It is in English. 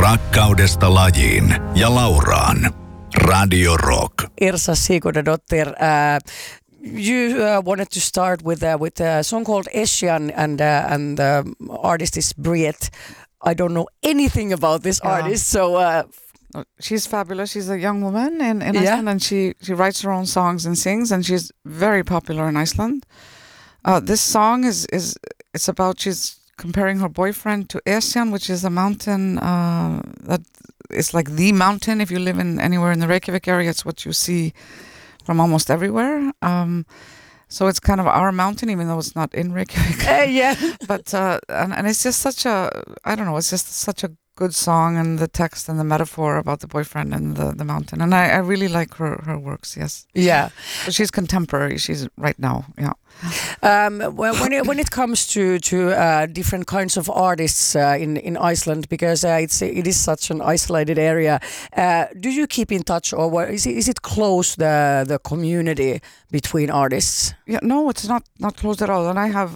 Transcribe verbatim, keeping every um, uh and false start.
Rakkaudesta lajiin ja Lauraan. Radio Rock. Irsa Sigurdardottir, uh, you uh, wanted to start with uh, with a song called Esjan, and uh, and the artist is Briet. I don't know anything about this yeah. artist, so uh, she's fabulous. She's a young woman in, in yeah. Iceland, and she, she writes her own songs and sings, and she's very popular in Iceland. Uh, this song is is it's about she's comparing her boyfriend to Esjan, which is a mountain uh, that is like the mountain. If you live in anywhere in the Reykjavik area, it's what you see from almost everywhere. Um, so it's kind of our mountain, even though it's not in Reykjavik. Uh, yeah. but uh, and, and it's just such a, I don't know, it's just such a good song, and the text and the metaphor about the boyfriend and the, the mountain. And I, I really like her, her works, yes. Yeah. But she's contemporary, she's right now, yeah. Um, well, when it, when it comes to to uh, different kinds of artists uh, in in Iceland, because uh, it's it is such an isolated area, uh, do you keep in touch, or what, is it is it close, the the community between artists? Yeah, no, it's not not closed at all. And I have